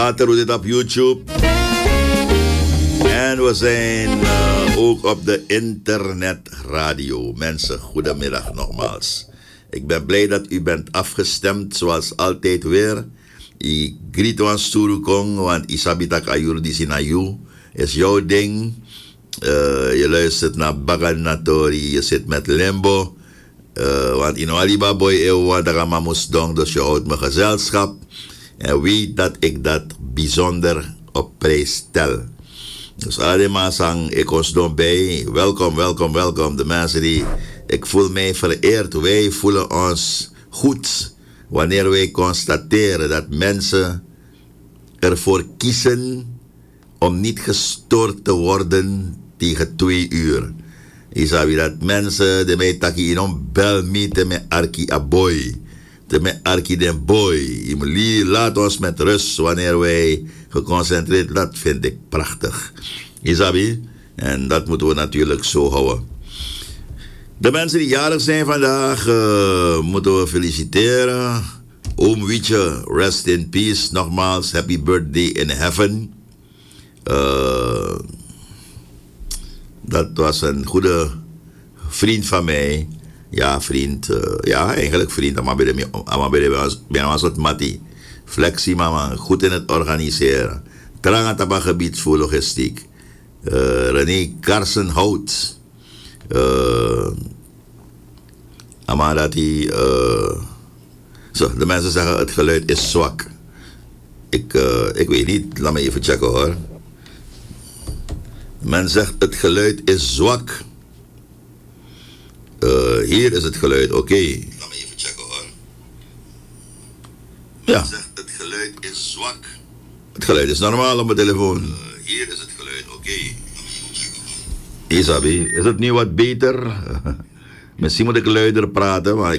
Later doe dit op YouTube. En we zijn ook op de internetradio. Mensen, goedemiddag nogmaals. Ik ben blij dat u bent afgestemd, zoals altijd weer. Ik greet wan Surukong, want Isabitak Ayurdi Sinayu is jouw ding. Je luistert naar Baganatori, je zit met Limbo. Want in Alibaboy Ewa, daar ga moest doen, dus je houdt mijn gezelschap. En weet dat ik dat bijzonder op prijs stel. Dus allemaal zang ik ons dan bij. Welkom, welkom, welkom. De mensen die, ik voel mij vereerd. Wij voelen ons goed wanneer wij constateren dat mensen ervoor kiezen om niet gestoord te worden tegen 2 uur. Ik zou dat mensen die mij taki in bel me te me arki aboy. Te me arki den boy. Laat ons met rust wanneer wij geconcentreerd. Dat vind ik prachtig. Isabi? En dat moeten we natuurlijk zo houden. De mensen die jarig zijn vandaag moeten we feliciteren. Oom Wietje, rest in peace. Nogmaals, happy birthday in heaven. Dat was een goede vriend van mij. Ja, vriend. Ja, eigenlijk vriend. Maar bij ons wat Mati. Flexie, mama. Goed in het organiseren. Trang aan het gebied voor logistiek. René Karsenhout. Amadati. Zo, de mensen zeggen het geluid is zwak. Ik weet niet. Laat me even checken hoor. Men zegt het geluid is zwak. Hier is het geluid oké. Laat me even checken hoor. Ja. Men zegt het geluid is zwak. Het geluid is normaal op mijn telefoon. Hier is het geluid oké. Isabi, is het nu wat beter? Misschien moet ik luider praten, maar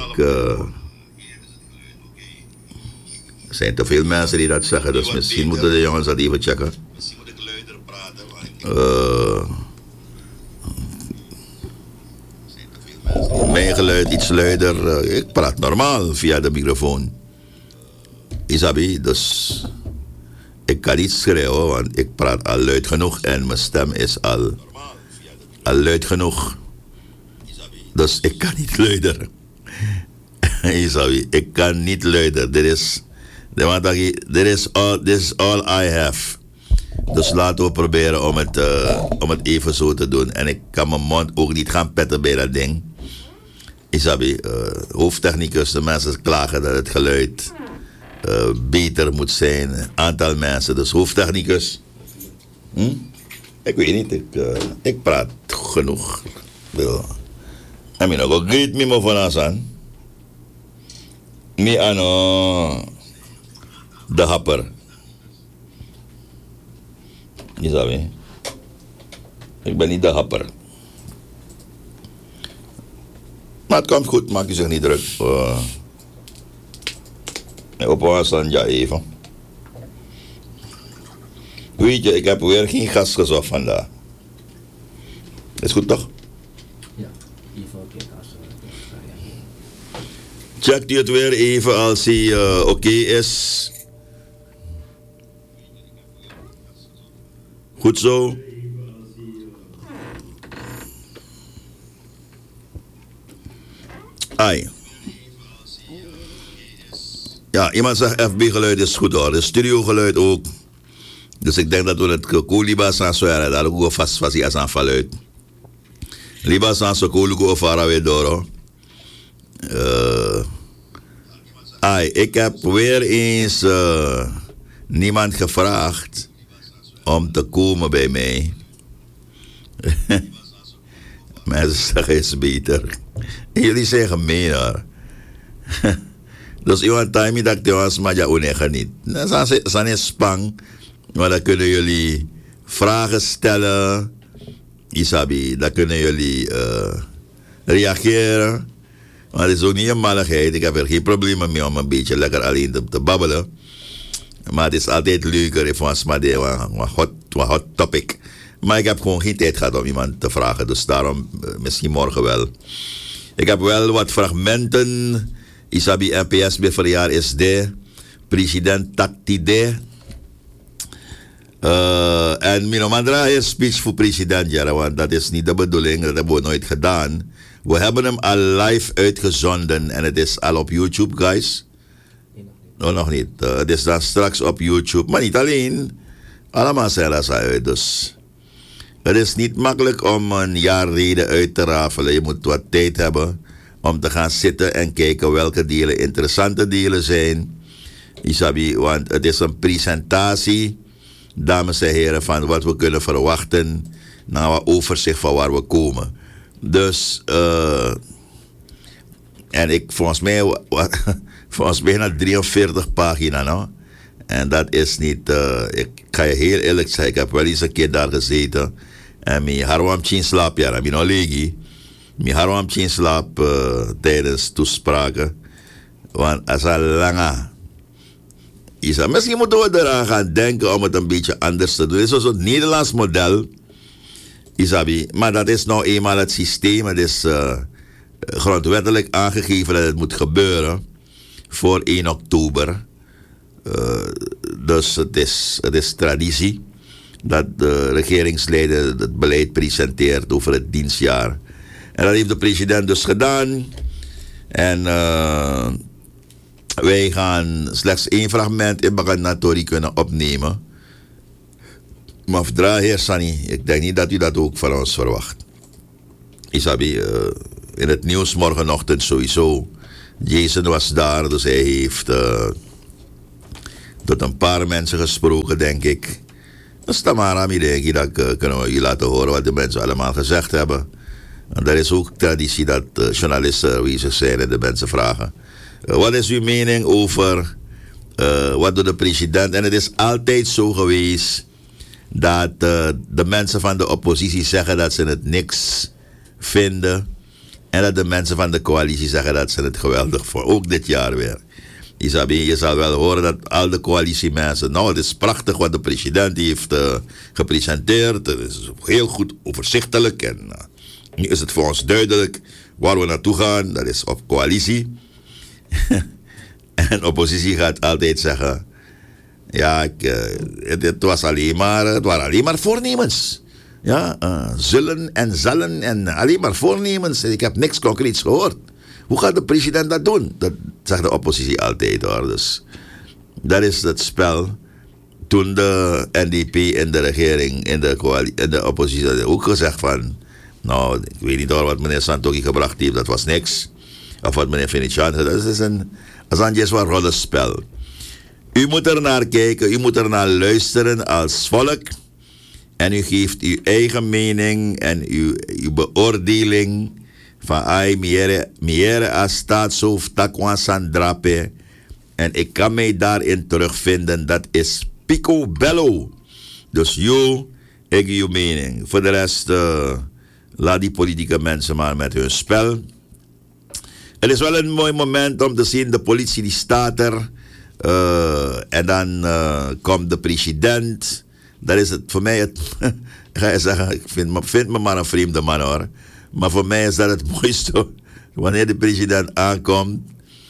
er zijn te veel mensen die dat zeggen, dus misschien moeten de jongens dat even checken. Mijn geluid iets luider. Ik praat normaal via de microfoon. Isabi, dus ik kan niet schreeuwen, want ik praat al luid genoeg en mijn stem is al luid genoeg. Dus ik kan niet luider. Isabi, ik kan niet luider. This is all I have. Dus laten we proberen om het even zo te doen. En ik kan mijn mond ook niet gaan petten bij dat ding. Isabi, hoofdtechnicus, de mensen klagen dat het geluid beter moet zijn. Aantal mensen, dus hoofdtechnicus. Ik weet niet, ik praat genoeg. I mean, ook greet me maar van ons aan. Me aan de happer. Isabi, ik ben niet de happer. Maar het komt goed, maak je zich niet druk. Op afstand, ja even. Weet je, ik heb weer geen gast gezocht vandaag. Is goed toch? Ja, even oké. Checkt u het weer even als hij oké is. Goed zo. Ai. Ja, iemand zegt FB-geluid is goed hoor. De studio-geluid ook. Dus ik denk dat we het kooliba zijn zo ja, dat ook vast als aan geluid. Liba zijn zo kooligo of arawe door. Ai, ik heb weer eens niemand gevraagd om te komen bij mij. Mensen zeggen is beter. Jullie zijn gemeen hoor. Dus iemand time dat ik was, maar ja, onegen niet. Dat is een spang. Maar dan kunnen jullie vragen stellen. Isabi, dan kunnen jullie reageren. Maar het is ook niet een malligheid. Ik heb er geen problemen mee om een beetje lekker alleen te babbelen. Maar het is altijd leuker if een hot topic. Maar ik heb gewoon geen tijd gehad om iemand te vragen. Dus daarom misschien morgen wel. Ik heb wel wat fragmenten. Isabi NPS bij verjaar is de. President Taktide. En Minomandra is speech voor president, ja, want dat is niet de bedoeling, dat hebben we nooit gedaan. We hebben hem al live uitgezonden en het is al op YouTube, guys. No, nog niet. Het is dan straks op YouTube, maar niet alleen. Allemaal zijn er uit, dus. Het is niet makkelijk om een jaarreden uit te rafelen. Je moet wat tijd hebben om te gaan zitten en kijken welke delen interessante delen zijn. Isabi, want het is een presentatie, dames en heren, van wat we kunnen verwachten. Nou, een overzicht van waar we komen. Dus, en ik, volgens mij naar 43 pagina's, no? En dat is niet, ik ga je heel eerlijk zeggen, ik heb wel eens een keer daar gezeten. En mijn harwam chin slaap, ja, en mijn legi. Mijn harwam chin slaap tijdens toespraken. Want als een lange. Misschien moeten we eraan gaan denken om het een beetje anders te doen. Het is zo'n Nederlands model. Isabi, maar dat is nou eenmaal het systeem. Het is grondwettelijk aangegeven dat het moet gebeuren voor 1 oktober. Dus het is traditie dat de regeringsleider het beleid presenteert over het dienstjaar. En dat heeft de president dus gedaan. En wij gaan slechts 1 fragment in Baganatori kunnen opnemen. Maar heer Sani, ik denk niet dat u dat ook van ons verwacht. Isabi, in het nieuws morgenochtend sowieso. Jason was daar, dus hij heeft tot een paar mensen gesproken, denk ik. Dus Tamara, denk ik, dat kunnen we u laten horen wat de mensen allemaal gezegd hebben. En er is ook traditie dat journalisten aanwezig zijn en de mensen vragen. Wat is uw mening over wat doet de president? En het is altijd zo geweest dat de mensen van de oppositie zeggen dat ze het niks vinden. En dat de mensen van de coalitie zeggen dat ze het geweldig vinden. Ook dit jaar weer. Isabi, je zal wel horen dat al de coalitiemensen... Nou, het is prachtig wat de president heeft gepresenteerd. Het is heel goed overzichtelijk. En nu is het voor ons duidelijk waar we naartoe gaan. Dat is op coalitie. En oppositie gaat altijd zeggen... Ja, het waren alleen maar voornemens. Ja, zullen en zullen en alleen maar voornemens. Ik heb niks concreets gehoord. Hoe gaat de president dat doen? Dat zegt de oppositie altijd, hoor. Dus dat is het spel. Toen de NDP in de regering, in de oppositie, had ook gezegd van... Nou, ik weet niet hoor wat meneer Santoki gebracht heeft, dat was niks. Of wat meneer Venetiaan, dat is een rollenspel. U moet er naar kijken, u moet er naar luisteren als volk. En u geeft uw eigen mening en uw beoordeling... van ai miere als staatshoofd takwan sandrape. En ik kan mij daarin terugvinden. Dat is picobello. Dus ik uw mening. Voor de rest laat die politieke mensen maar met hun spel. Het is wel een mooi moment om te zien. De politie die staat er. En dan komt de president. Dat is het voor mij het... ga je zeggen, ik vind me maar een vreemde man, hoor. Maar voor mij is dat het mooiste. Wanneer de president aankomt,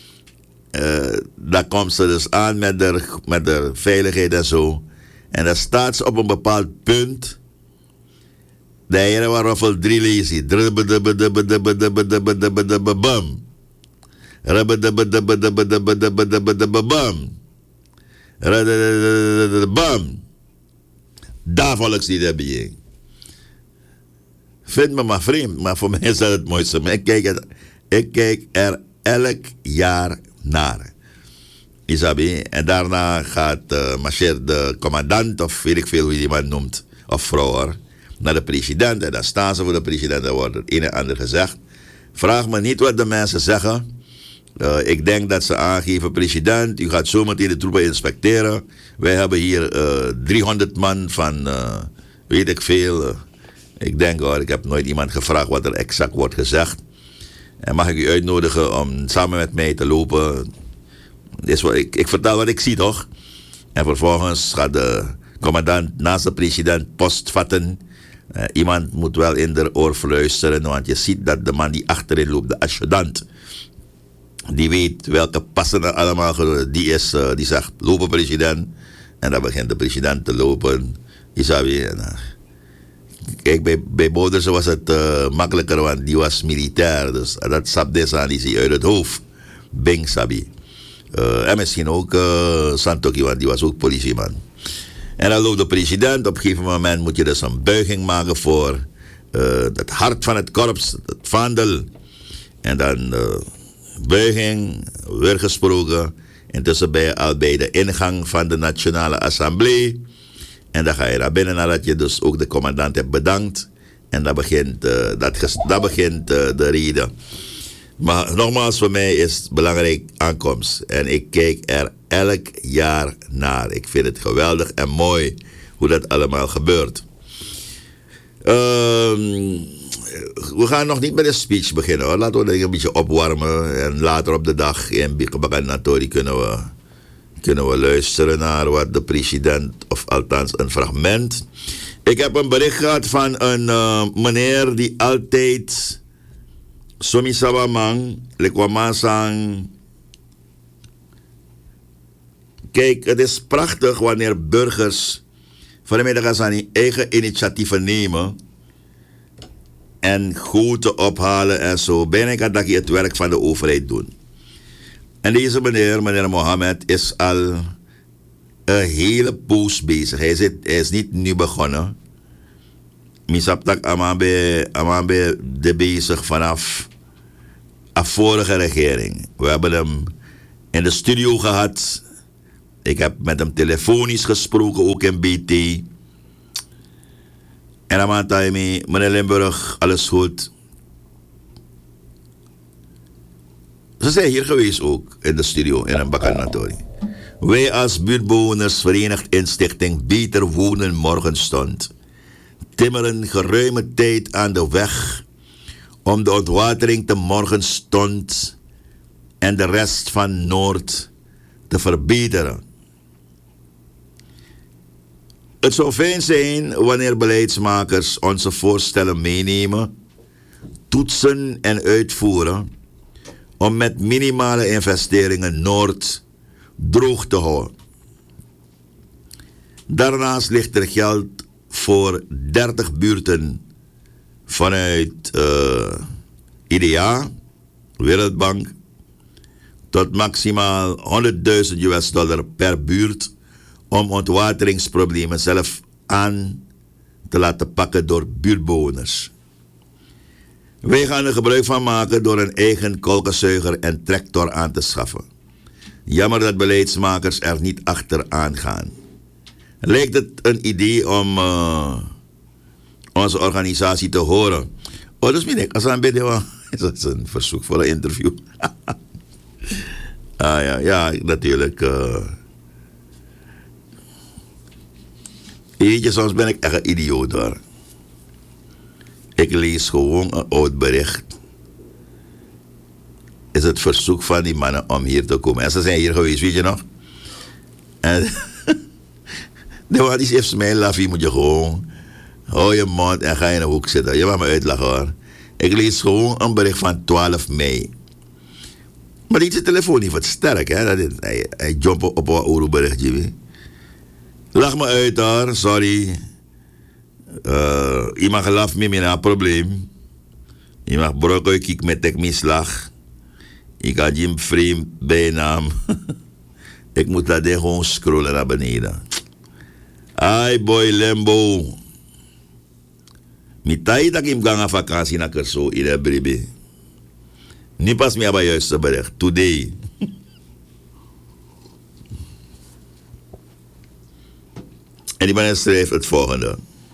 dan komt ze dus aan met de veiligheid en zo. En dan staat ze op een bepaald punt. De heren waren voor 3 lezen. Daar volks niet hebben je. Vind me maar vreemd, maar voor mij is dat het mooiste. Maar ik kijk er elk jaar naar. Isabi. En daarna gaat marcheert de commandant, of weet ik veel hoe die man noemt, of vrouw hoor, naar de president. En dan staan ze voor de president en wordt het een en ander gezegd. Vraag me niet wat de mensen zeggen. Ik denk dat ze aangeven, president, u gaat zo meteen de troepen inspecteren. Wij hebben hier 300 man van, weet ik veel... Ik denk hoor, ik heb nooit iemand gevraagd wat er exact wordt gezegd. En mag ik u uitnodigen om samen met mij te lopen. Dus ik vertel wat ik zie toch. En vervolgens gaat de commandant naast de president post vatten. Iemand moet wel in de oor fluisteren. Want je ziet dat de man die achterin loopt, de adjudant. Die weet welke passen er allemaal. Die zegt, lopen president. En dan begint de president te lopen. Isabi. Kijk, bij Boudersen was het makkelijker, want die was militair. Dus dat Sabdesan is hij uit het hoofd. Bing Sabi. En misschien ook Santoki, want die was ook politieman. En dan loopt de president. Op een gegeven moment moet je dus een buiging maken voor het hart van het korps, het vaandel. En dan buiging, weer gesproken. Intussen ben je al bij de ingang van de Nationale Assemblée. En dan ga je naar binnen nadat je dus ook de commandant hebt bedankt. En dan begint, de reden. Maar nogmaals, voor mij is het belangrijk aankomst. En ik kijk er elk jaar naar. Ik vind het geweldig en mooi hoe dat allemaal gebeurt. We gaan nog niet met de speech beginnen, hoor. Laten we een beetje opwarmen. En later op de dag in Bikabaganatori kunnen we luisteren naar wat de president, of althans een fragment. Ik heb een bericht gehad van een meneer die altijd Somisabamang, Lekwamasang. Kijk, het is prachtig wanneer burgers vanmiddag aan hun eigen initiatieven nemen en goten ophalen en zo. Bijna dat je het werk van de overheid doen. En deze meneer Mohammed, is al een hele poos bezig. Hij is niet nu begonnen. Misaptak Amabe de bezig vanaf de vorige regering. We hebben hem in de studio gehad. Ik heb met hem telefonisch gesproken, ook in BT. En dan had hij mee, meneer Limburg, alles goed. Ze zijn hier geweest ook, in de studio, in een Bakanatori. Wij als buurtbewoners, verenigd in stichting Beter Wonen Morgenstond, timmeren geruime tijd aan de weg om de ontwatering te Morgenstond en de rest van Noord te verbeteren. Het zou fijn zijn wanneer beleidsmakers onze voorstellen meenemen, toetsen en uitvoeren om met minimale investeringen Noord droog te houden. Daarnaast ligt er geld voor 30 buurten vanuit IDA, Wereldbank, tot maximaal $100,000 per buurt om ontwateringsproblemen zelf aan te laten pakken door buurtbewoners. Wij gaan er gebruik van maken door een eigen kolkenzuiger en tractor aan te schaffen. Jammer dat beleidsmakers er niet achteraan gaan. Lijkt het een idee om onze organisatie te horen? Oh, dus ben ik. Als aan BDW is dat een verzoek voor een interview. Ja, natuurlijk. Weet je, soms ben ik echt een idioot hoor. Ik lees gewoon een oud bericht. Is het verzoek van die mannen om hier te komen. En ze zijn hier geweest, weet je nog? En de man die heeft mij lafie, moet je gewoon hou je mond en ga in een hoek zitten. Je mag me uitlachen hoor. Ik lees gewoon een bericht van 12 mei. Maar die telefoon niet wat sterk, hè? Hij jumpt op een oorlogberichtje. Lach me uit hoor, sorry. Je mag laf me met een probleem. Je mag brokken kijk met ik mislag. Ik had je vreemd bijnaam. Ik moet dat ding gewoon scrollen naar beneden. Ai boy Lembo. Mitai dat ik ga vakantie naar Kerso in de bribe. Nu pas me bij juiste bericht. Today. En die man schrijft het volgende.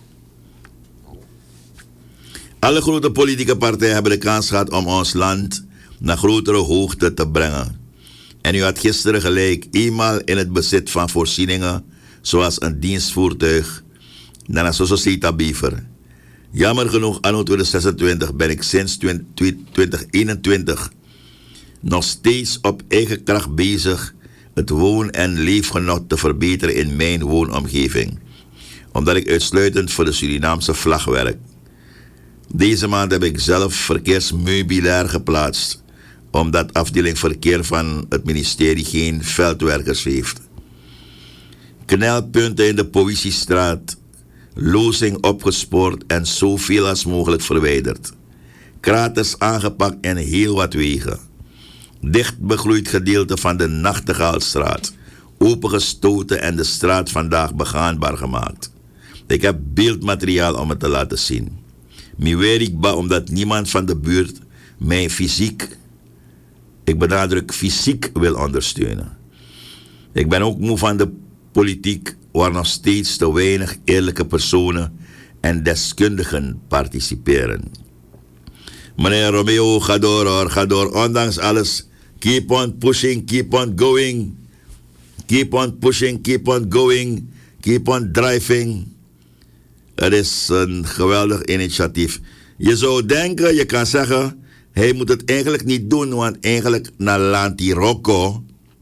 Alle grote politieke partijen hebben de kans gehad om ons land naar grotere hoogte te brengen. En u had gisteren gelijk, eenmaal in het bezit van voorzieningen, zoals een dienstvoertuig, naar een sociëteit bever. Jammer genoeg, anno 2026 ben ik sinds 2021 nog steeds op eigen kracht bezig het woon- en leefgenot te verbeteren in mijn woonomgeving, omdat ik uitsluitend voor de Surinaamse vlag werk. Deze maand heb ik zelf verkeersmeubilair geplaatst, omdat afdeling verkeer van het ministerie geen veldwerkers heeft. knelpunten in de Poëziestraat, lozing opgespoord en zoveel als mogelijk verwijderd. Kraters aangepakt en heel wat wegen. Dicht begroeid gedeelte van de Nachtegaalstraat, opengestoten en de straat vandaag begaanbaar gemaakt. Ik heb beeldmateriaal om het te laten zien. Miwerikba omdat niemand van de buurt mij fysiek, ik benadruk fysiek, wil ondersteunen. Ik ben ook moe van de politiek waar nog steeds te weinig eerlijke personen en deskundigen participeren. Meneer Romeo, ga door hoor, ga door. Ondanks alles, keep on pushing, keep on going. Keep on pushing, keep on going. Keep on driving. Het is een geweldig initiatief. Je zou denken, je kan zeggen, hij moet het eigenlijk niet doen, want eigenlijk naar Lanti Rocco.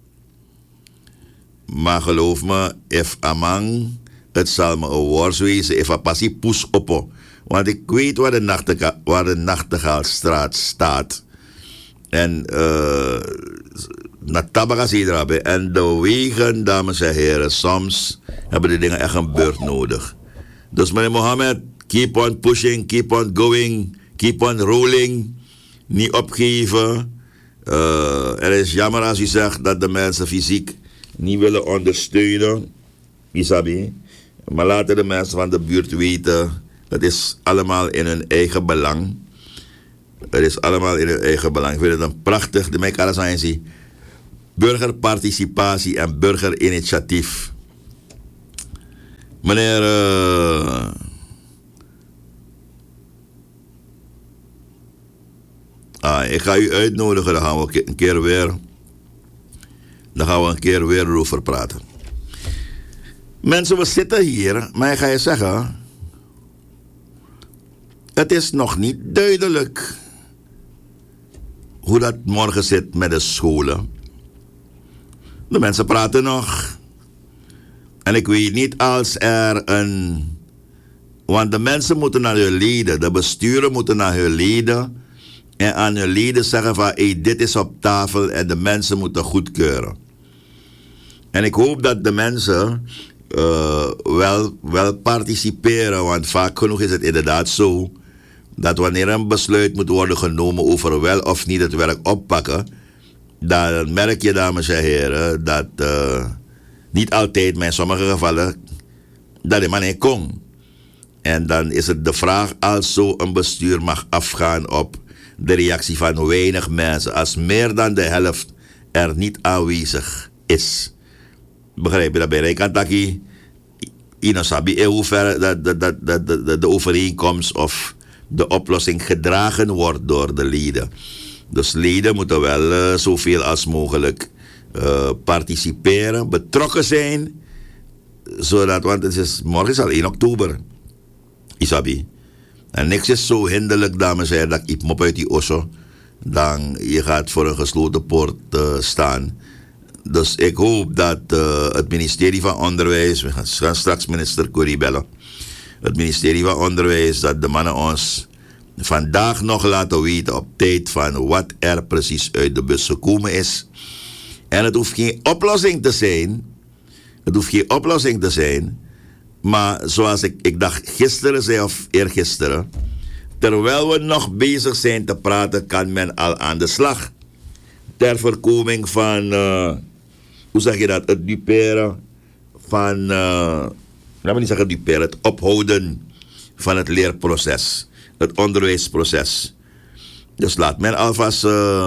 Maar geloof me, if amang, het zal me een worst wezen, if a passie poes oppo. Want ik weet waar de Nachtegaalstraat staat. En naar Tabagasidra. En de wegen, dames en heren, soms hebben die dingen echt een beurt nodig. Dus meneer Mohammed, keep on pushing, keep on going, keep on rolling. Niet opgeven. Er is jammer als u zegt dat de mensen fysiek niet willen ondersteunen. Isabi. Maar laten de mensen van de buurt weten. Het is allemaal in hun eigen belang. Het is allemaal in hun eigen belang. Ik vind het een prachtig, de mij zijn zie. Burgerparticipatie en burgerinitiatief. Meneer ik ga u uitnodigen, dan gaan we een keer weer. Dan gaan we een keer weer over praten. Mensen, we zitten hier, maar ik ga je zeggen, het is nog niet duidelijk hoe dat morgen zit met de scholen. De mensen praten nog. En ik weet niet als er een... Want de mensen moeten naar hun leden, de besturen moeten naar hun leden en aan hun leden zeggen van hey, dit is op tafel en de mensen moeten goedkeuren. En ik hoop dat de mensen wel participeren, want vaak genoeg is het inderdaad zo dat wanneer een besluit moet worden genomen over wel of niet het werk oppakken, dan merk je, dames en heren, dat niet altijd, maar in sommige gevallen, dat de man niet kon. En dan is het de vraag als zo een bestuur mag afgaan op de reactie van weinig mensen, als meer dan de helft er niet aanwezig is. Begrijp je dat bij Rijkantaki? Inosabi, in hoeverre de overeenkomst of de oplossing gedragen wordt door de leden. Dus leden moeten wel zoveel als mogelijk participeren, betrokken zijn, zodat, want het is, morgen is al 1 oktober. Isabi. En niks is zo hinderlijk, dames en heren, dat ik mop uit die osso, dan je gaat voor een gesloten poort staan. Dus ik hoop dat het ministerie van Onderwijs, we gaan straks minister Corrie bellen, het ministerie van Onderwijs, dat de mannen ons vandaag nog laten weten op tijd van wat er precies uit de bus gekomen is. En het hoeft geen oplossing te zijn. Het hoeft geen oplossing te zijn. Maar zoals ik dacht gisteren zei of eergisteren, terwijl we nog bezig zijn te praten, kan men al aan de slag. Ter voorkoming van, hoe zeg je dat, het duperen van, laten we niet zeggen duperen, het ophouden van het leerproces, het onderwijsproces. Dus laat men alvast,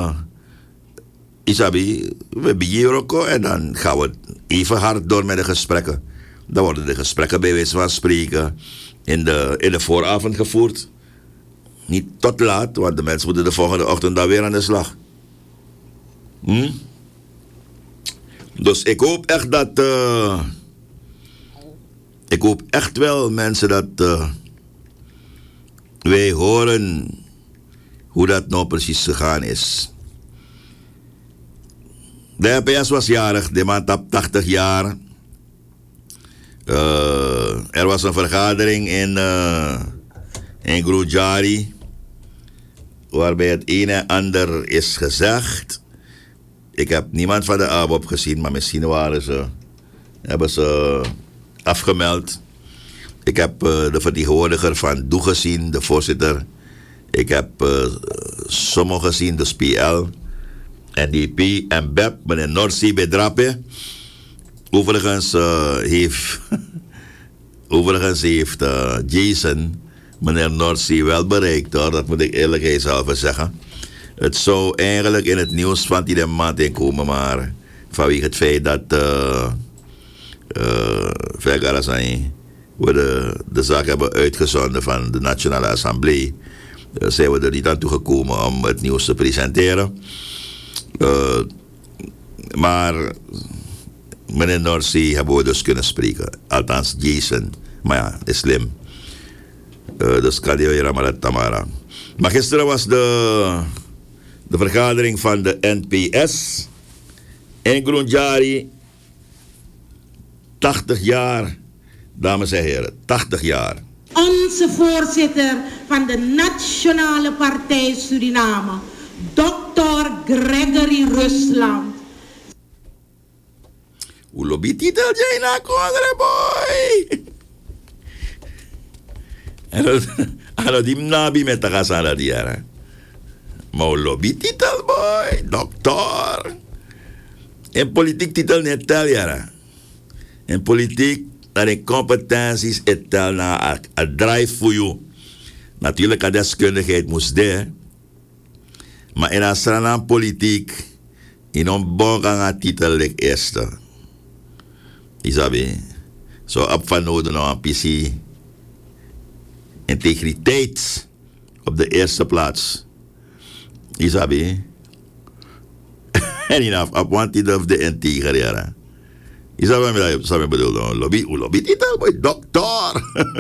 Isabi, we beginnen en dan gaan we even hard door met de gesprekken. Dan worden de gesprekken bij wijze van spreken in de vooravond gevoerd. Niet tot laat, want de mensen moeten de volgende ochtend dan weer aan de slag. Dus ik hoop echt dat... ik hoop echt wel, mensen, dat wij horen hoe dat nou precies gegaan is. De NPS was jarig, de man op 80 jaar. Er was een vergadering in Grujari, waarbij het een en ander is gezegd. Ik heb niemand van de ABOP gezien, maar misschien waren ze hebben ze afgemeld. Ik heb de vertegenwoordiger van Doe gezien, de voorzitter. Ik heb sommigen gezien, dus PL, NDP en BEP, meneer Norsi Bedrappe. Overigens heeft Jason meneer Norsi wel bereikt, hoor. Dat moet ik eerlijkheidshalve zeggen. Het zou eigenlijk in het nieuws van die maand inkomen, maar vanwege het feit dat we de zaak hebben uitgezonden van de Nationale Assemblée, zijn we er niet aan toe gekomen om het nieuws te presenteren. Maar meneer Norsi hebben we dus kunnen spreken. Althans, Jason. Maar ja, is slim. Dus kan je weer maar Tamara. Maar gisteren was de vergadering van de NPS in Grunjari. 80 jaar, dames en heren, 80 jaar. Onze voorzitter van de Nationale Partij Suriname, Dr. Gregory Rusland. Hoe lobby titel jij na kodre boy? En die nabi met de gasala die jaren. Maar hoe lobby titel boy, dokter. En politiek titel net tel jaren. En politiek, dat in competenties het tel na een drive voor jou. Natuurlijk, a deskundigheid moest de. Maar in een politiek, in een bon gaan titel lik eerste. Isabi, zo op van nodig nog een PC. Integriteit op de eerste plaats. Isabi. En in op one titel of de integreren. Isabi, ik bedoel, lobby titel, boy, dokter.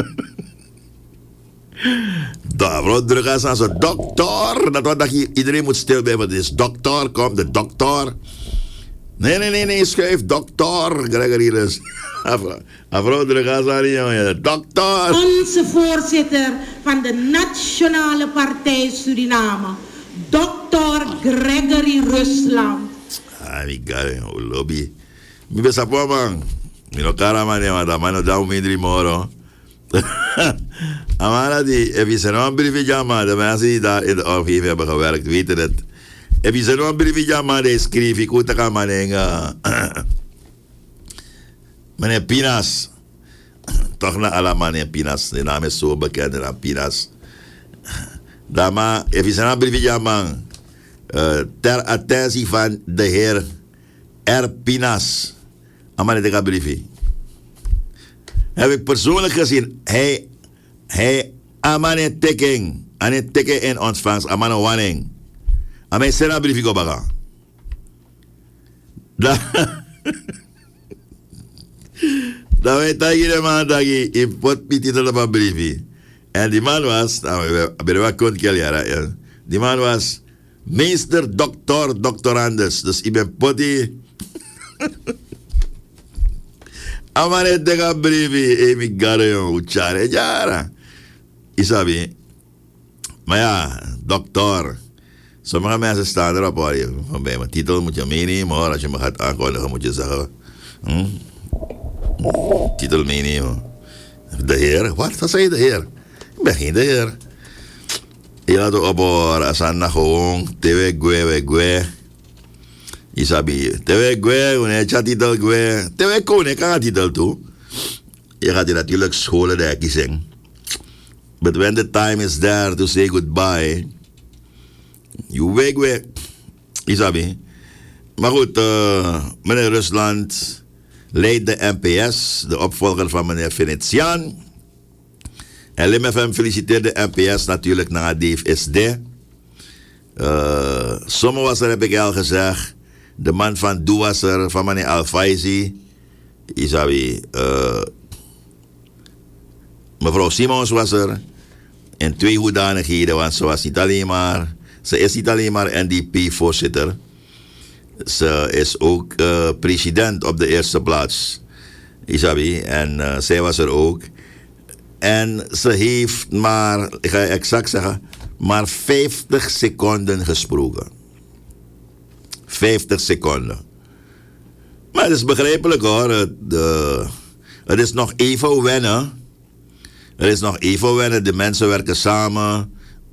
Daarvoor drukken ze aan zo'n dokter. Dat wat dat iedereen moet stil bij, want het is dokter, komt de dokter. Nee, schuif dokter. Gregory is. Afro drukken ze aan die dokter. Onze voorzitter van de Nationale Partij Suriname, Dr. Gregory Rusland. Mi gare, lobby. Mi besa po man. Mi no cara man, maar man no da un mindri moro. Amara die, if je zo'n briefje jammer, de mensen die daar in de omgeving hebben gewerkt, weten het. If je zo'n briefje jammer, die schreef ik goed te gaan, meneer Pinas. Toch naar alle meneer Pinas, de naam is zo bekend, dan Pinas. Dama, if je zo'n briefje jammer, ter attentie van de heer R. Pinas. Amara de briefje. Heb ik persoonlijk gezien, hij amane teken in ontvangst, amane wanning. Amai sena briefie ko baga. Dan weet je de man dat je in pot piti op een briefie. En die man was, die man was meester dokter doctorandus. Dus ik ben potti. Amane tega briefie, emi garo uchare jara. Isabi. Maar ja, dokter. Sommige mensen staan erop hoor. Van bij mijn titel moet je meenemen hoor. Als je me gaat aankondigen moet je zeggen. Titel meenemen. De heer? Wat zei je de heer? Ik ben geen de heer. Je laat op hoor. Als aan na gewoon. Tewe gwe. Isabi. Tewe gwe. Wanneer je titel gwe. Tewe kone kan titel toe. Je gaat je natuurlijk scholen daar kiezen. But when the time is there to say goodbye, you weg. Isabi. Maar goed, meneer Rusland leidt de NPS, de opvolger van meneer Venetiaan. En LMFM feliciteert de NPS natuurlijk naar Dave SD. Sommige was er, heb ik al gezegd. De man van Doe was er, van meneer Alfaizi. Isabi. Mevrouw Simons was er. In 2 hoedanigheden, want ze is niet alleen maar NDP-voorzitter. Ze is ook president op de eerste plaats. Isabi. En zij was er ook. En ze heeft maar, ik ga exact zeggen, maar 50 seconden gesproken. 50 seconden. Maar het is begrijpelijk hoor. Het is nog even wennen. Het is nog even wennen. De mensen werken samen.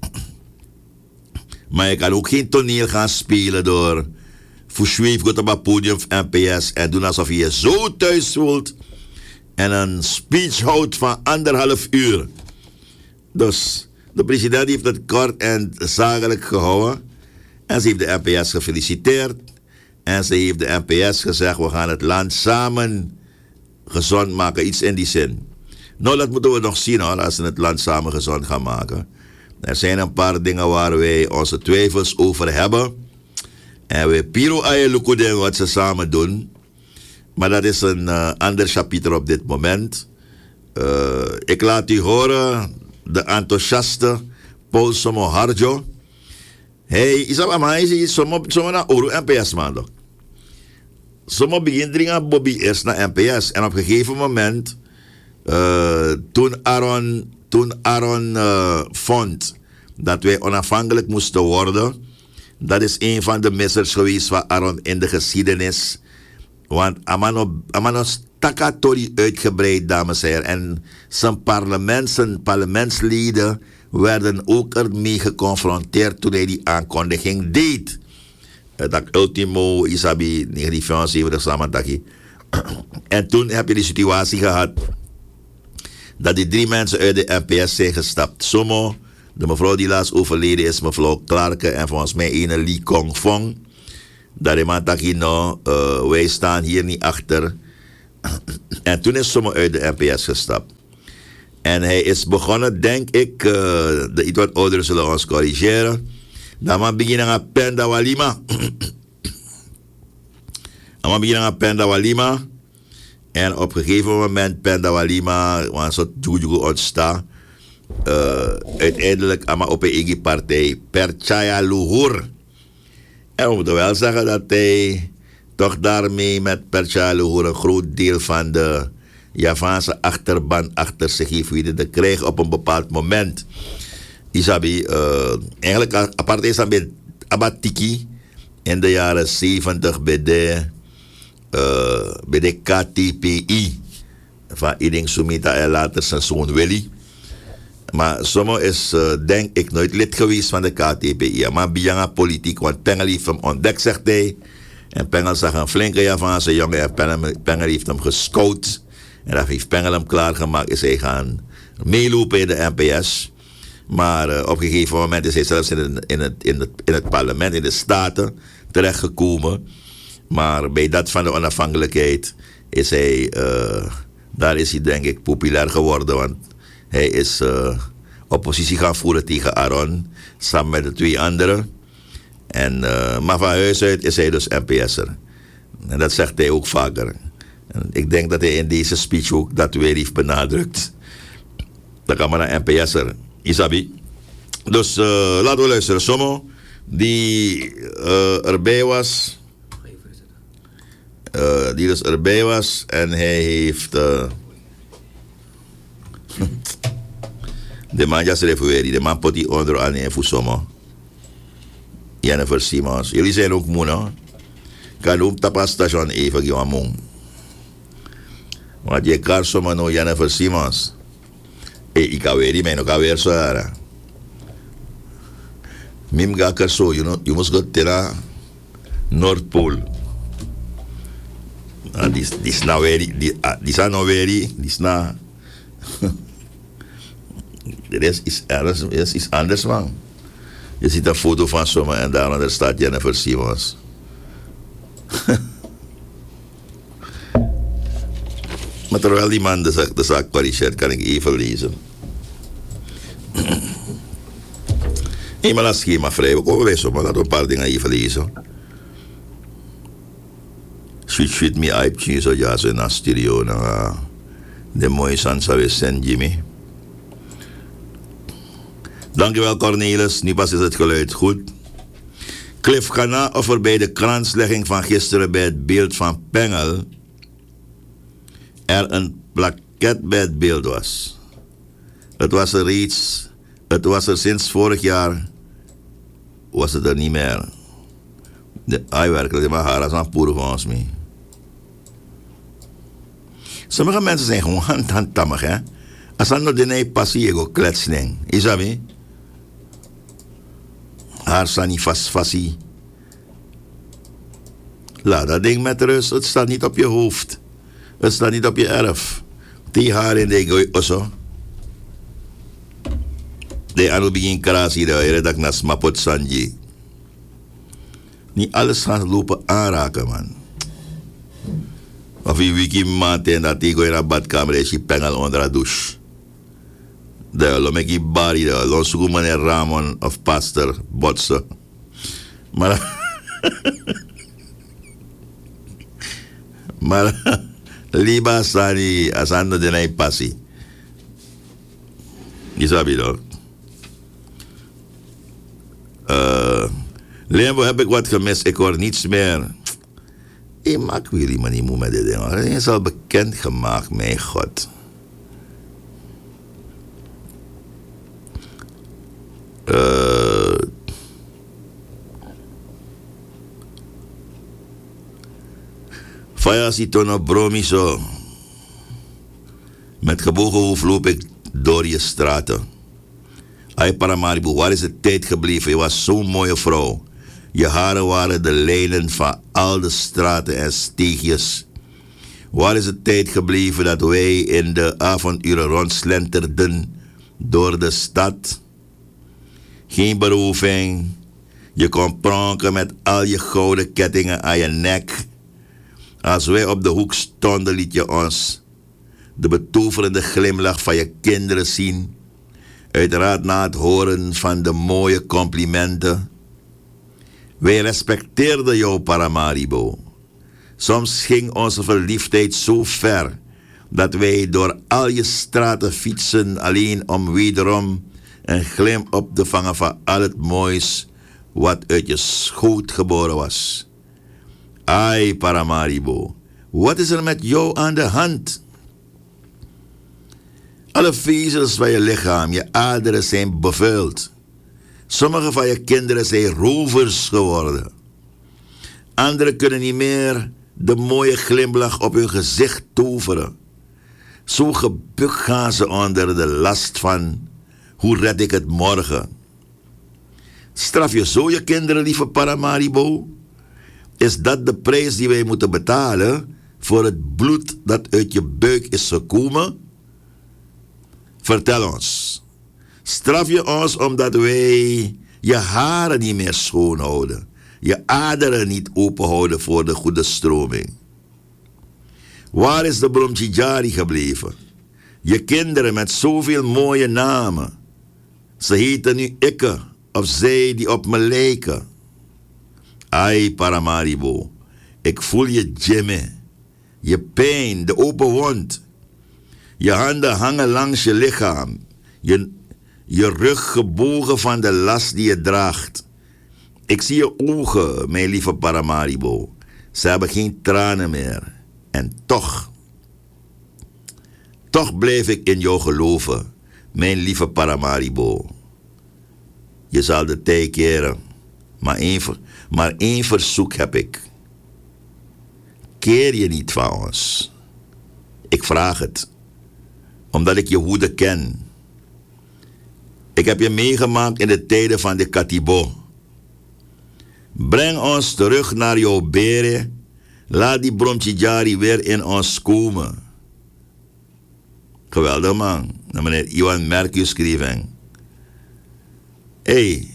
Maar je kan ook geen toneel gaan spelen door verschweef goed op het podium van NPS en doen alsof je je zo thuis voelt en een speech houdt van 1,5 uur. Dus de president heeft het kort en zakelijk gehouden en ze heeft de NPS gefeliciteerd en ze heeft de NPS gezegd we gaan het land samen gezond maken, iets in die zin. Nou, dat moeten we nog zien hoor, als ze het land samen gezond gaan maken. Er zijn een paar dingen waar wij onze twijfels over hebben. En we piro aye lukude wat ze samen doen. Maar dat is een ander chapiter op dit moment. Ik laat u horen, de enthousiaste Paul Somo Harjo. Hij is al maar hij is somo na oru NPS maandag. Somo begin dringen Bobby eerst naar NPS. En op een gegeven moment, toen Aaron vond dat wij onafhankelijk moesten worden. Dat is een van de missers geweest van Aaron in de geschiedenis. Want Amano stakatori uitgebreid, dames en heren. En zijn parlementsleden werden ook ermee geconfronteerd toen hij die aankondiging deed. Dat ultimo Isabi 1975 samantaki. En toen heb je die situatie gehad dat die 3 mensen uit de NPS zijn gestapt. Somo, de mevrouw die laatst overleden is, mevrouw Clarke en volgens mij ene Lee Kong Fong. Dat die man taki nou, wij staan hier niet achter. En toen is Somo uit de NPS gestapt. En hij is begonnen, denk ik, de iets wat ouderen zullen ons corrigeren. Dat man beginnen aan Penda Walima. Man beginnen aan Penda Walima. En op een gegeven moment Penda Walima, want een soort juju ontstaan. Uiteindelijk allemaal op een eigen partij Percaya Luhur. En we moeten wel zeggen dat hij toch daarmee met Percaya Luhur een groot deel van de Javaanse achterban achter zich heeft weten te krijgen op een bepaald moment. Isabi, eigenlijk apart is met Abatiki in de jaren 70 bij de KTPI van Iding Sumita en later zijn zoon Willy. Maar Somo is, denk ik, nooit lid geweest van de KTPI. Maar bijna politiek, want Pengel heeft hem ontdekt, zegt hij. En Pengel zag een flinke Javaanse jongen en Pengel heeft hem gescout. En dat heeft Pengel hem klaargemaakt, is hij gaan meelopen in de NPS. Maar op een gegeven moment is hij zelfs in het parlement, in de Staten, terechtgekomen. Maar bij dat van de onafhankelijkheid is hij, daar is hij denk ik populair geworden. Want hij is oppositie gaan voeren tegen Aaron, samen met de 2 anderen. En, maar van huis uit is hij dus NPS'er. En dat zegt hij ook vaker. En ik denk dat hij in deze speech ook dat weer heeft benadrukt. Dan kan maar naar NPS'er. Isabi. Dus laten we luisteren. Somo, die erbij was. Die dus erbij was. En hij heeft... de man just refereerde. De man put die onder aan en voor Somo. Jennifer Simons. Jullie zijn ook moe, no? Kan ook tapas station even gaan moe. Want je kan Somo no Jennifer Simons. Ik kan weer die, maar ik kan weer zo haar. Mim ga kan zo, you must go to the North Pole. Die is nou weer, die zijn nou weer, die is nou... De rest is anders, man. Je ziet een foto van Somo en daaronder staat Jennifer Simons. Maar terwijl die man de zaak corrigeert, kan ik even lezen. Maar dat schema vrij. We komen bij Somo, laten we een paar dingen even lezen. Sweet me uit, zo ja, zo in de studio. De mooie sansa we zijn, Jimmy. Dankjewel Cornelis, nu pas is het geluid goed. Cliff Gana of er bij de kranslegging van gisteren bij het beeld van Pengel er een plaket bij het beeld was. Het was er sinds vorig jaar, was het er niet meer. Hij werkelijk, maar haar is aan poeren van ons mee. Sommige mensen zijn gewoon handtammig, hè. Als dan nog de nee passie, ik ook kletsning. Is dat niet? Haar staan niet vast. Laat dat ding met rust. Het staat niet op je hoofd. Het staat niet op je erf. Die haar in de gooi osso. De anu begin krasi de dat na smapot sanji. Niet alles gaan lopen aanraken, man. Of je wiki maand en dat die gooi naar badkamer is je pengel onder de douche. De lomeki bari de lonsuku meneer Ramon of pastor botsen. Maar maar liba sani asando de nai passi. Je sabi toch? Lembo heb ik wat gemist, ik hoor niets meer. Ik maak jullie maar niet moe met dit ding. Het is al bekend gemaakt, mijn God. Vaya si tono bromiso. Met gebogen hoofd loop ik door je straten. Ay Paramaribo, waar is de tijd gebleven? Je was zo'n mooie vrouw. Je haren waren de lijnen van al de straten en steegjes. Waar is de tijd gebleven dat wij in de avonduren rondslenterden door de stad? Geen beroving. Je kon pronken met al je gouden kettingen aan je nek. Als wij op de hoek stonden, liet je ons de betoverende glimlach van je kinderen zien. Uiteraard na het horen van de mooie complimenten. Wij respecteerden jou, Paramaribo. Soms ging onze verliefdheid zo ver dat wij door al je straten fietsen alleen om wederom een glim op te vangen van al het moois wat uit je schoot geboren was. Ai, Paramaribo, wat is er met jou aan de hand? Alle vezels van je lichaam, je aderen zijn bevuild. Sommige van je kinderen zijn rovers geworden. Anderen kunnen niet meer de mooie glimlach op hun gezicht toveren. Zo gebukt gaan ze onder de last van hoe red ik het morgen. Straf je zo je kinderen, lieve Paramaribo? Is dat de prijs die wij moeten betalen voor het bloed dat uit je buik is gekomen? Vertel ons. Straf je ons omdat wij je haren niet meer schoonhouden, je aderen niet openhouden voor de goede stroming? Waar is de Bromchijari gebleven? Je kinderen met zoveel mooie namen. Ze heten nu ikke of zij die op me lijken. Ai, Paramaribo, ik voel je Jimmy, je pijn, de open wond. Je handen hangen langs je lichaam. Je rug gebogen van de last die je draagt. Ik zie je ogen, mijn lieve Paramaribo. Ze hebben geen tranen meer. En toch blijf ik in jou geloven, mijn lieve Paramaribo. Je zal de tij keren. Maar één verzoek heb ik. Keer je niet van ons. Ik vraag het. Omdat ik je woede ken. Ik heb je meegemaakt in de tijden van de Katibo. Breng ons terug naar jouw beren. Laat die Bromchijari weer in ons komen. Geweldig, man. Naar meneer Iwan Mercus schrijven. Hey.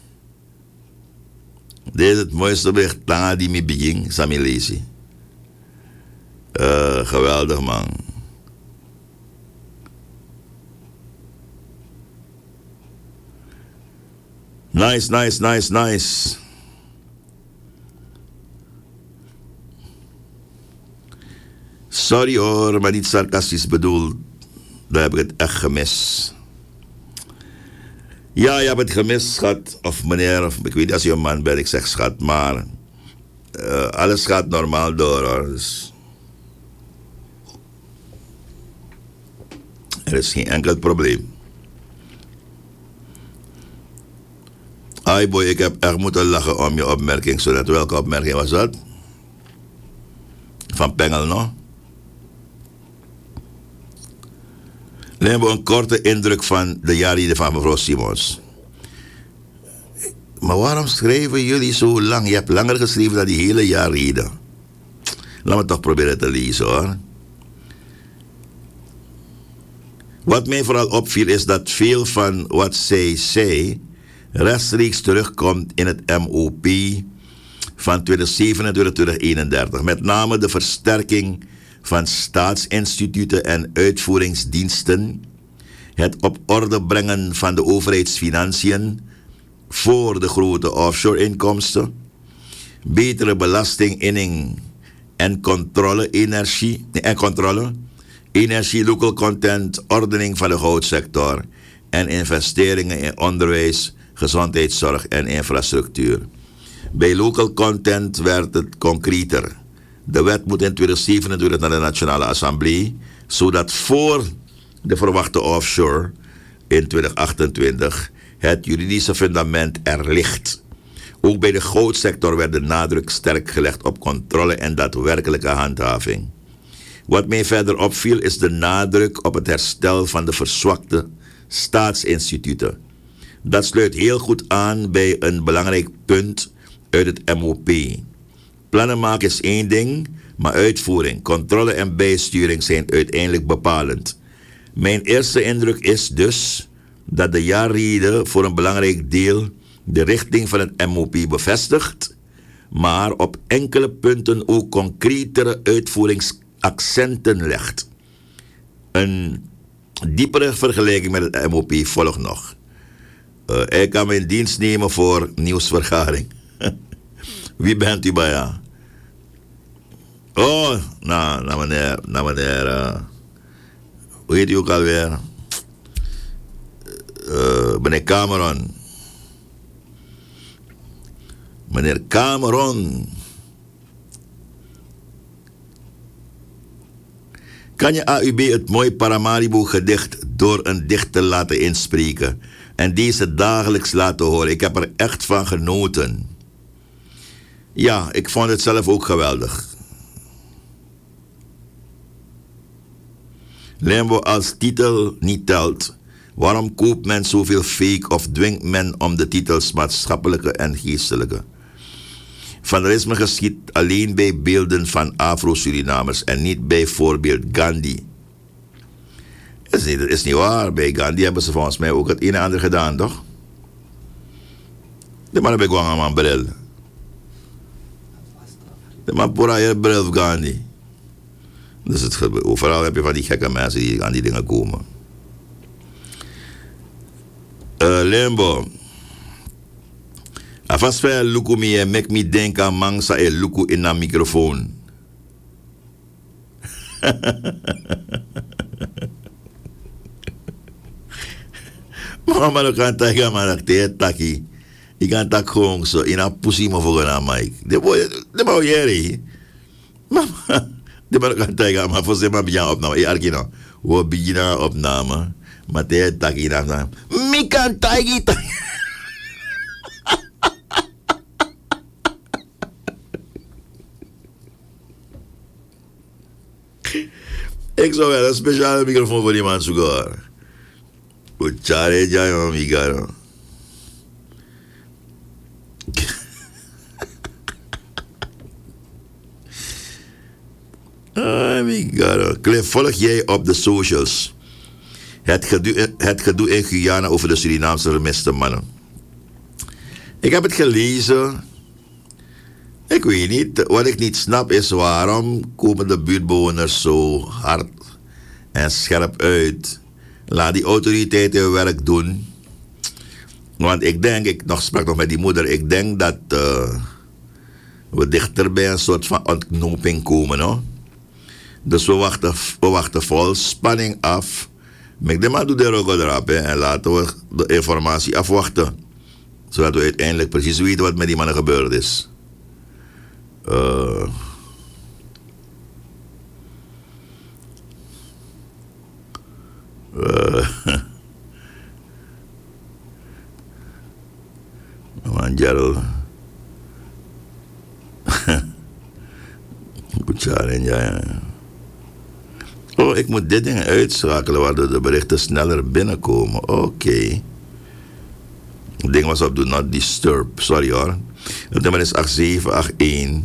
Dit is het mooiste bericht die me begin, Sami Lacey. Geweldig, man. Nice. Sorry hoor, maar niet sarcastisch bedoeld. Daar heb ik het echt gemist. Ja, je hebt het gemist, schat. Of meneer, of ik weet niet als je een man bent, ik zeg schat, maar alles gaat normaal door, hoor. Dus er is geen enkel probleem. Ai boy, ik heb echt moeten lachen om je opmerking. Zodat welke opmerking was dat? Van Pengel, no? Dan hebben we een korte indruk van de jaarreden van mevrouw Simons. Maar waarom schrijven jullie zo lang? Je hebt langer geschreven dan die hele jaarreden. Laat me toch proberen te lezen hoor. Wat mij vooral opviel is dat veel van wat zij zei rechtstreeks terugkomt in het MOP van 2027-2031. Met name de versterking van staatsinstituten en uitvoeringsdiensten, het op orde brengen van de overheidsfinanciën voor de grote offshore-inkomsten, betere belastinginning en controle, energie, local content, ordening van de goudsector en investeringen in onderwijs, gezondheidszorg en infrastructuur. Bij local content werd het concreter. De wet moet in 2027 naar de Nationale Assemblée, zodat voor de verwachte offshore in 2028 het juridische fundament er ligt. Ook bij de goudsector werd de nadruk sterk gelegd op controle en daadwerkelijke handhaving. Wat mij verder opviel is de nadruk op het herstel van de verzwakte staatsinstituten. Dat sluit heel goed aan bij een belangrijk punt uit het MOP. Plannen maken is één ding, maar uitvoering, controle en bijsturing zijn uiteindelijk bepalend. Mijn eerste indruk is dus dat de jaarrede voor een belangrijk deel de richting van het MOP bevestigt, maar op enkele punten ook concretere uitvoeringsaccenten legt. Een diepere vergelijking met het MOP volgt nog. Ik kan me in dienst nemen voor nieuwsvergadering. Wie bent u bij ja? Oh, nou meneer, hoe heet u ook alweer? Meneer Cameron. Meneer Cameron. Kan je AUB het mooi Paramaribo gedicht door een dichter laten inspreken en deze dagelijks laten horen? Ik heb er echt van genoten. Ja, ik vond het zelf ook geweldig. Limbo als titel niet telt. Waarom koopt men zoveel fake of dwingt men om de titels maatschappelijke en geestelijke? Vandalisme geschiet alleen bij beelden van Afro-Surinamers en niet bij voorbeeld Gandhi. Is niet waar. Bij Gandhi hebben ze volgens mij ook het een en ander gedaan, toch? De man heb ik gewoon aan bril. De man pura hier bril van Gandhi. Dus overal heb je van die gekke mensen die aan die dingen komen. Limbo. Afas ver luku mi make me denk aan mangsa e luku in een microfoon. Mama no kan taga manakte taki. Ik kan tak gewoon zo in een pussy mo voor een mic. De boy jeri. Mama, de boy kan taga maar voor ze maar bijna opname. Arkino, we beginnen opname. Maar de taki na. Mi kan taga. Ik zou wel een speciale microfoon voor die man zoeken. Uchare jaya amiga. Amiga. Cliff, volg jij op de socials het gedoe in Guyana over de Surinaamse vermiste mannen? Ik heb het gelezen. Ik weet niet. Wat ik niet snap is waarom komen de buurtbewoners zo hard en scherp uit. Laat die autoriteiten hun werk doen. Want ik denk, ik sprak nog met die moeder, ik denk dat we dichter bij een soort van ontknoping komen. Hoor. Dus we wachten vol spanning af. Maar de man doet er ook erop en laten we de informatie afwachten. Zodat we uiteindelijk precies weten wat met die mannen gebeurd is. Man Gerald. Oh Oh, ik moet dit dingen uitschakelen waardoor de berichten sneller binnenkomen. Oké. Het ding was op Do Not Disturb. Sorry hoor. Het nummer is 8781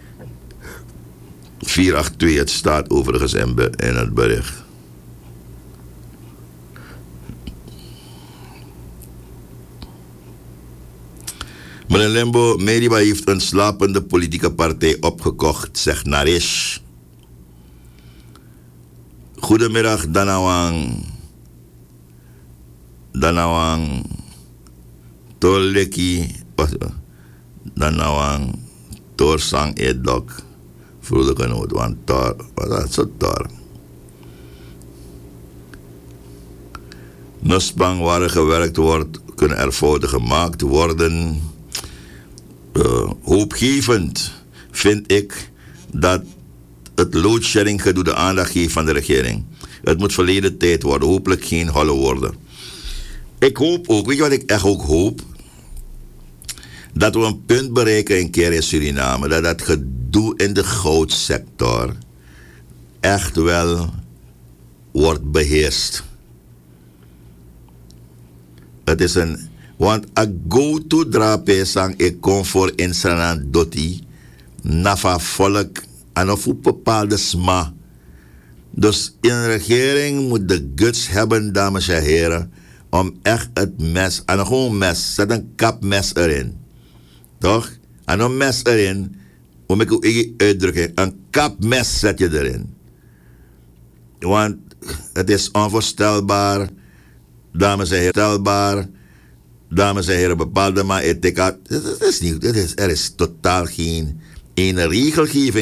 482. Het staat overigens in het bericht. Meneer Limbo, Mediba heeft een slapende politieke partij opgekocht, zegt Naresh. Goedemiddag, Danawang, Toleki, Danawang, Torsang Edok. Vrolijke noot, want Tor, wat is dat zo Tor? Nuspang waar er gewerkt wordt, kunnen er fouten gemaakt worden. Hoopgevend vind ik dat het loadshedding gedoe de aandacht geeft van de regering. Het moet verleden tijd worden, hopelijk geen holle woorden. Ik hoop ook, weet je wat ik echt ook hoop? Dat we een punt bereiken een keer in Suriname, dat dat gedoe in de goudsector echt wel wordt beheerst. Het is een, want a go-to drapesang ik kom voor in Sranan Doti, nafa volk en of een bepaalde sma. Dus in de regering moet de guts hebben, dames en heren, om echt het mes, en gewoon mes, zet een kapmes erin. Toch? En een mes erin, hoe ik het uitdrukken, een kapmes zet je erin. Want het is onvoorstelbaar, dames en heren, dames en heren, bepaalde maar ethica. Er is totaal geen ene regelgeving